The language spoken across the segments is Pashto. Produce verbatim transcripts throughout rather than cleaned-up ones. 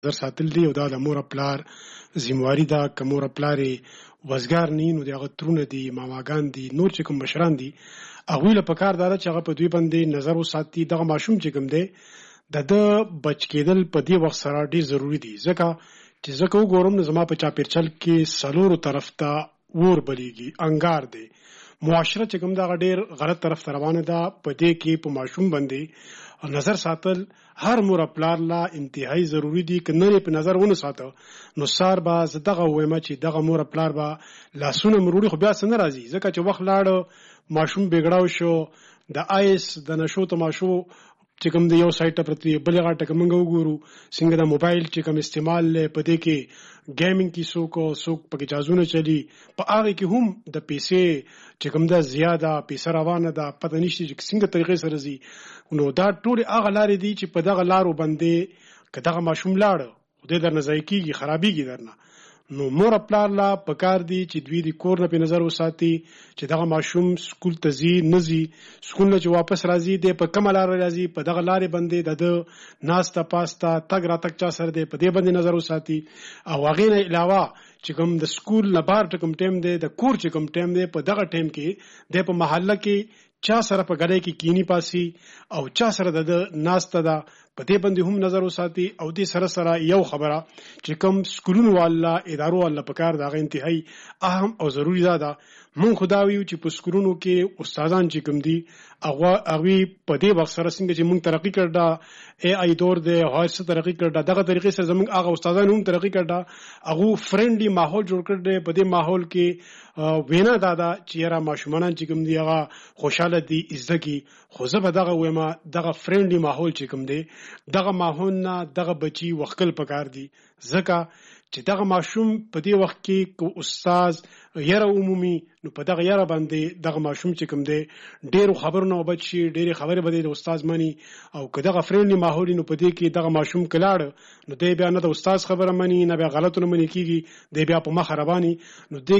نظر ساتل دی او دا د مور پلار ذمہواری ده. که مور پلار وزګار نه نو د هغه ترونه دي، ماماګان دي، نور چې کوم مشران دي، هغوی له پکار دا ده چې هغه په دوی باندې نظر وساتي. دغه ماشوم چې کوم دی د ده بچ کېدل په دې وخت سره ډېر ضروري دي، ځکه چې ځکه وګورم نو زما په چاپېرچل کې څلورو طرف ته اور بلیږي، انګار دی. معاشره چې کوم دغه ډېر غلط طرف ته روانه ده. په دې کې په ماشوم باندې نظر ساتل هر مور پلار لا انتهایی ضروری دي. که نه په نظر ونه ساته نو سار به زه دغه ووایم چې دغه مور پلار به لاسونه مروړي، خو بیا څه نه راځي، ځکه چې وخت لاړ ماشوم بېګړاو شو، د آیس د نشو تماشو چې کوم د یو سایټ ته پرتی بلې غاټه که موږ وګورو څنګه د موبایل چې کوم استعمال لی په دې کې ګیمینګ کې څوک څوک پکې جازونه چلی، په هغې کې هم د پیسې چې کوم ده زیاده پیسه روانه ده، پته نشته چې څنګه طریقې سره ځي. نو دا ټولې هغه لارې دي چې په دغه لارو باندې که دغه ماشوم لاړه خدای درنه ضایع کېږي، خرابېږي درنه. نو مور پلار لا پکار دي چې دوی د کور نه په نظر وساتي چې دغه ماشوم سکول ته ځي نه ځي، سکول نه چې واپس راځي دی په کومه لاره راځي، په دغه لارې باندې د ده ناسته پاسته تګ راتګ چا سره دی په دې باندې نظر وساتي. او هغې نه علاوه چې کوم د سکول نه بهر چې کوم ټایم دی، د کور چې کوم ټایم دی، په دغه ټایم کې دی په محله کې چا سره په ګډۍ کې کینی پاسي او چا سره د ناسته ده په دې باندې هم نظر وساتي. او دې سره سره یو خبره چې کوم سکولونو والا ادارو والا پکار دا غي انتهایی اهم او ضروری ده. مونږ خدایو چې په سکولونو کې استادان چې کوم دي هغه هغه په دې وخت سره څنګه چې مونږ ترقی کړدا، ای آی دور دی، هاي څه ترقی کړدا، دغه طریقې سره زمونږ هغه استادان هم ترقی کړدا، هغه فرندلی ماحول جوړ کړل. په دې ماحول کې وینا دادا چې را ماشومان چې کوم دی هغه خوشاله دي، عزت کی. خو زه به دغه وایم دغه فرندلی ماحول چې کوم دی دغه ماحول نه دغه بچي وختل پکار دي، ځکه چې دغه ماشوم په دې وخت کې کو استاد یاره عمومي نو په دغه یاره باندې دغه ماشوم چې کوم دی ډېرو خبرونه وبچي، ډېرې خبرې به د استاد مانی. او که دغه فرندلی ماحول نو په دې کې دغه ماشوم کلاړ نو دی بیا نه د استاد خبره مانی، نه بیا غلطونه مانی کیږي، دی بیا په مخ رواني. نو دې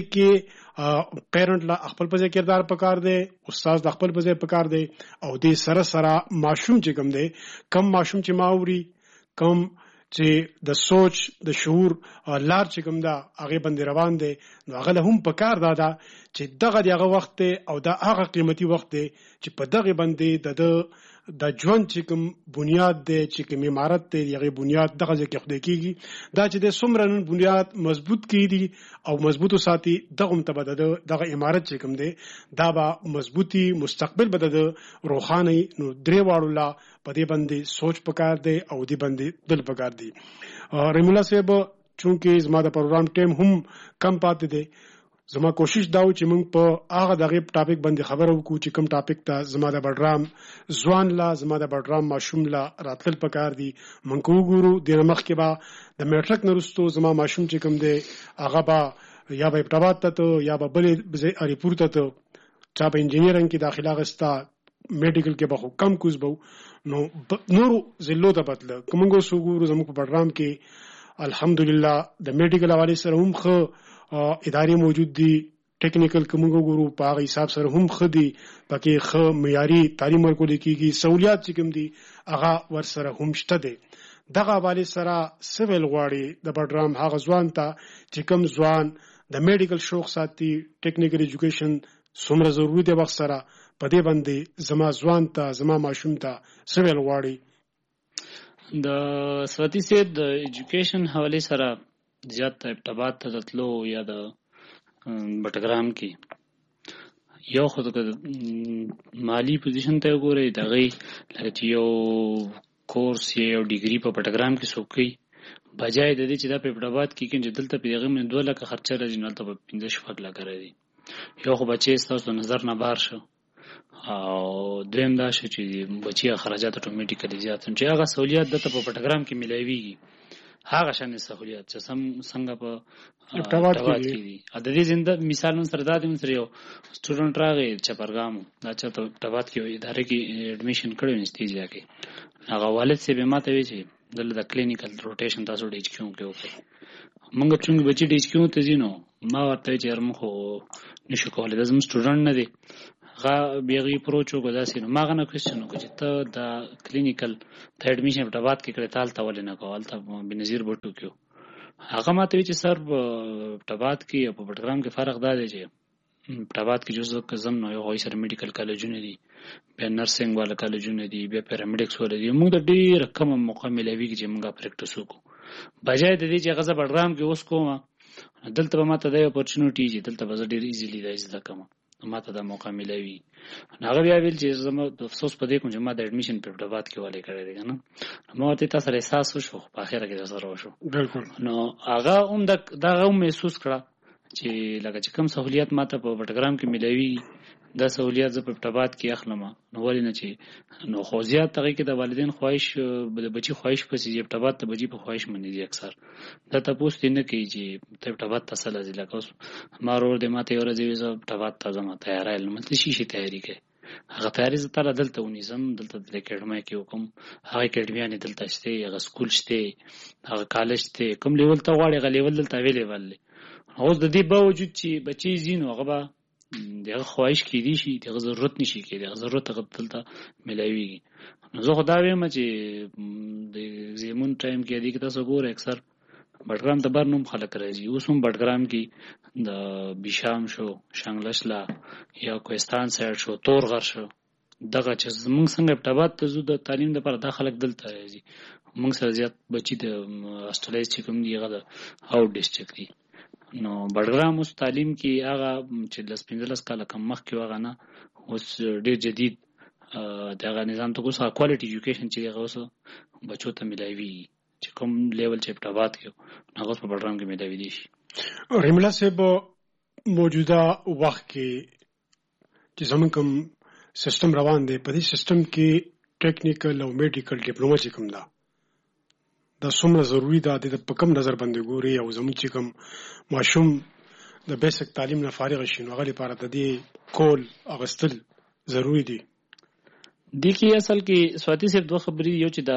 کې پیرنټ لا خپل په ځای کردار پکار دی، استاد د خپل په ځای پکار دی. او دې سره سره ماشوم چې کوم دی کم ماشوم چې ماوري کم چې د سوچ د شعور لار چې کوم دا هغه باندې روان دی، نو هغه له هم پکار دادا چې دغه دغه وخت او دا هغه قیمتي وخت دی چې په دغه باندې د د ژوند چې کوم بنیاد دی چې کوم عمارت دی هغه بنیاد دغه ځکه خدای کیږي. دا چې د څومره نن بنیاد مضبوط کیږي او مضبوطو ساتي دغه متبدل دغه عمارت چې کوم دی دا به مضبوطي مستقبل به د روخاني. نو درې واړو لا په دې باندې سوچ پکار دی او دې باندې دل پکار دی. رحم الله صاحب چونکه زما د پروګرام ټیم هم کم پاتې دی، زما کوشش دا و چې موږ په هغه دغه ټاپک باندې خبرو وکړو چې کوم ټاپک ته زما د بډرام ځوان لا زما د بډرام ماشوم لا راتل پکار دی. موږ وګورو د مخ کې با د میټرک نرستو زما ماشوم چې کوم دی هغه با یا به پټابات ته یا به بلې اړیپور ته چا په انجینرینګ کې داخله غستا، میډیکل کې به خو کم کوز بو. نو نورو زلو ته بدله کومګو سوګورو زموږ په بډرام کې الحمدلله د میډیکل حواله سره هم خو ادارې موجود دي، ټیکنیکل کومګو ګورو په هغه حساب سره هم خدي پکې خو معیاري تعلیم ورکول کېږي، سہولیات چې کوم دي هغه ور سره هم شته دي. دغه حواله سره سیویل غواړي د بډرام هغه ځوان ته چې کوم ځوان د میډیکل شوق ساتي، ټیکنیکل ایجوکیشن څومره ضروري دی وخت سره په دې باندې زما ځوان ته زما ماشوم ته سیویل غواړي. د سوتی سي د ایجوکیشن حواله سره زیات ارتباط ته تلو یا د بټګرام کې یو خو د مالی پوزیشن ته وګورئ دغه لکه یو کورس یا ډیګري په بټګرام کې سوکي بجای د دې چې دا په پټابات کې کې دلته په دغه من دوه لکه خرچه راځي نه ته په پنځه شپږ لکه راځي. یو خو بچي تاسو نظر نه بار شو او دویم دا شو چې بچي اخراجات اتوماتیکلی زیات چې هغه سہولیات د په پټګرام کې ملایويږي هغه شان سہولیات چې سم څنګه په ارتباط کې دي. د دې زنده مثال نن سره دادم سره یو سټوډنټ راغی چې پرګام دا چې په ارتباط کې ادارې کې اډمیشن کړو انستیزیا کې هغه والد سي به ماته وی چې دلته د کلینیکل روټیشن تاسو ډیچ کیو کې وکړي. موږ څنګه بچی ډیچ کیو ته زینو ما ورته چې ارمخو نشو کولای د زم سټوډنټ نه دی هغه بیغي پروچ وګ داسې نو ما غنه کوېسچن وکړ چې ته د کلینیکل ته اډمیشن په ټبات کې کړې تال ته ولې نه کول ته بنظیر بټو کې هغه ماته وی چې سر ټبات کې او په بټګرام کې فرق دا دی چې ټبات کې جزو کزم نو یو سره میډیکل کالجونه دي بیا نرسنګ والا کالجونه دي بیا پیرامیډیکس والا دي موږ د ډېر کم موقع ملوي چې موږ پریکټیس وکړو بجای د دې چې غزه بټګرام کې اوس کومه دلته به ماته د اپورچونټی چې دلته به ډېر ایزیلی دا زده کوم ماته د موقع ملوي هغه بیا ویل چې زما د افسوس په دې کوم چې ما د اډمیشن په ټبات کې والي کړی دی کنه ما ته تاسو سره احساس وشو په اخر کې سره وشو بالکل نو هغه هم د دا هم محسوس کړه چې لکه چې کوم سہولیت ماته په بټګرام کې ملوي دا سہولیت زه په ټبات کې اخلم نو ولې نه چې نو خو زیات هغه کې د والدین خواهش د بچي خواهش پسې چې ټبات ته بچي په خواهش منې دي اکثر دا تاسو ته نه کوي چې ته ټبات ته سره ځي لکه اوس ما ورور دې ماته یو ورځ زه ټبات ته ځم تیارای مطلب شي شي تیاری کوي هغه تیاری زه تعالی دلته ونیسم دلته د اکیډمي کې وکم هغه اکیډمیانه دلته شته هغه سکول شته هغه کالج شته کوم لیول ته غواړي هغه لیول دلته اویلیبل دی اوس د دې باوجود چې بچي زینو هغه به دغه خواهش کې دي شي دغه ضرورت نشي کې دغه ضرورت هغه دلته ملوي نو زه خو دا وایم چې د زمون ټایم کې دي کې تاسو ګوره اکثر بټګرام ته بر نوم خلک راځي اوس هم بټګرام کې د بشام شو شانګلشلا یا کوهستان سایډ شو تورغر شو دغه چې موږ څنګه ټبات ته زو د تعلیم لپاره د خلک دلته راځي موږ سره زیات بچي د استرالیا چې کوم دی هغه د اوټ ډیسټریکټ دي نو بټګرام اوس تعلیم کې هغه چې لس پنځلس کاله کم مخکې هغه نه اوس ډېر جدید دغه نظام ته اوس کوالټي ایجوکیشن چې هغه اوس بچو ته ملایوي چې کوم لیول چې په ټبات کې هغه اوس په بټګرام کې ملایوي دي شي رحمله صاحب موجوده وخت کې چې زموږ کوم سیستم روان دی په دې سیستم کې ټیکنیکل او میډیکل ډیپلوما چې کوم دا دا څومره ضروری ده د په کوم نظر باندې ګوري او زموږ چې کوم ماشوم د بیسک تعلیم نه فارغ شي نو هغه لپاره د دې کول اغستل ضروری دي د کې اصل کې سواتي صرف دوه خبرې یو چې دا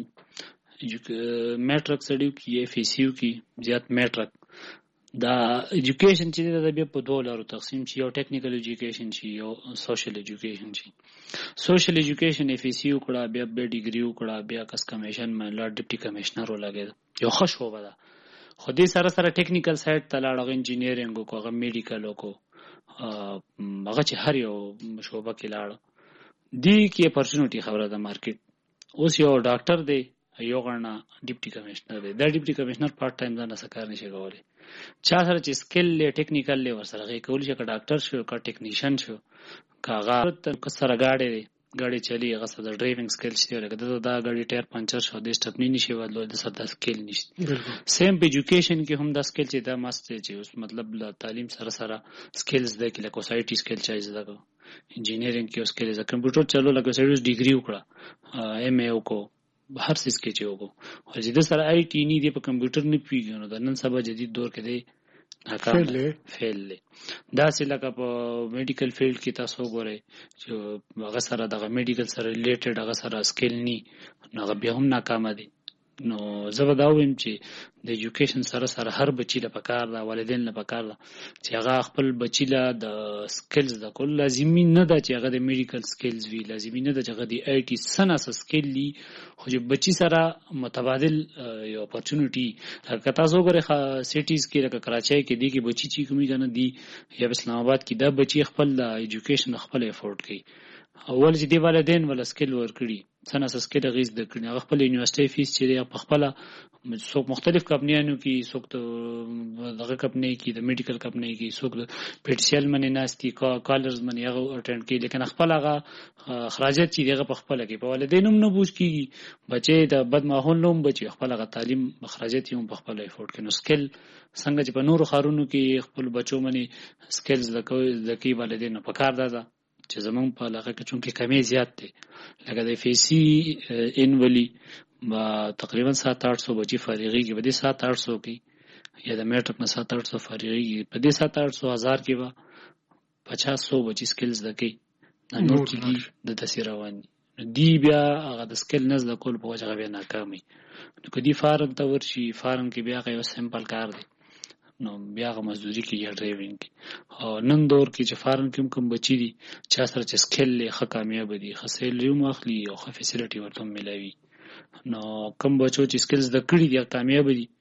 میټرک سړیو کې اف ای سی یو کې زیات میټرک دا ایجوکیشن چې دا بیا په دوه لارو تقسیم شي یو ټیکنیکل ایجوکیشن شي یو سوشل ایجوکیشن شي سوشل ایجوکیشن اف ای سی یو کړه بیا به ډیګری وکړه بیا کس کمیشن من لا ډیپټي کمشنر ولګید یو خوش و بدا خو دې سره سره ټیکنیکل سایډ ته لاړ انجینیرینګ کو هغه میډیکل کو هغه چې هر یو شوبه کې لاړ دی کې اپورچونټی خبره ده مارکیټ اوس یو ډاکټر دی یو غړنا ډیپټي کمشنر دی دا ډیپټي کمشنر پارت ټایم ځان سره کار نشي کولای چا سره چې سکل له ټیکنیکل له ورسره غي کول شي ک ډاکټر شو ک ټیکنیشن شو کاغه تر سره گاډي गाड़ी चली هغه سره ډرایوینګ سکل شته لکه دا गाड़ी ټایر پنچر شو د سټپنی نشي ودلو د سره سکل نشته سیم په ایجوکیشن کې هم د سکل چې دا ماست چې اوس مطلب له تعلیم سره سره سکلز د کې لکه سایټي سکل چایز دا انجینیرینګ کې سکل د کمپیوټر چلو لکه سړیوس ډیګری وکړه ایم ای وکړو هر څه کې چې وکړو او چې سره آی ټی نه دی په کمپیوټر نه پیږي نو د نن سبا جدید دور کې دی فیل فیل دا چې لکه په میډیکل فیلډ کې تاسو وګورئ چې هغه سره دغه میډیکل سره ریلیټډ هغه سره سکل ني هغه بیا هم ناکامه دي نو زه به دا وایم چې د ایجوکیشن سره سره هر بچی له پکار دا والدین له پکار دا چې هغه خپل بچی له د سکلز د کول لازمي نه ده چې هغه د میډیکل سکلز وی لازمي نه ده چې هغه د آی ټي سناس سکل لی خو چې بچی سره متبادل یو اپورچونټی لکه تاسو وګورئ سټیز کې لکه کراچۍ کې دی کې بچی چې کومي کنه دی یا اسلام آباد کې دا بچی خپل د ایجوکیشن خپل افورد کوي اول چې دی والدین ول سکل ورکړي څنګه سکل غیز د کړي هغه خپل یونیورسيټي فیس چې په خپل څوک مختلف کمپنیانو کې څوک دغه کمپنی کې د میډیکل کمپنی کې څوک د پیټسیل منی ناستي کالرز منی هغه اټینډ کوي لیکن خپل هغه اخراجات چې دغه په خپل کې په والدینوم نه بوج کیږي بچي د بد ماحول نوم بچي خپل هغه تعلیم اخراجات یې په خپل افورد کوي نو سکل څنګه چې په نورو خارونو کې خپل بچو منی سکلز لکه والدین په کار ده چې زمون په علاقه کې چونکه کمی زیات دي لکه د اف ای سی ان ولی با تقریبا سات آٹھ سو بچی فارغي کې بده سات آٹھ سو کې یا د میټرک نه سات آٹھ سو فارغي کې بده سات آٹھ سو هزار کې با پچاس سو بچی سکلز دکې نو کې دي د تاثیر رواني دی بیا هغه د سکل نزد کول په وجه غوې ناکامي نو کدي فارم ته ورشي فارم کې بیا غو سمپل کار دی نو بیا هغه مزدوري کوي یا ډرایوینګ کوي. او نن دور کې چې فارن کې کوم بچي دي چا سره چې سکل یې ښه کامیاب دي ښه سیلري هم اخلي او ښه فیسیلیټي ورته هم ملاوي. نو کوم بچو چې سکلز د کړي دي کامیاب دي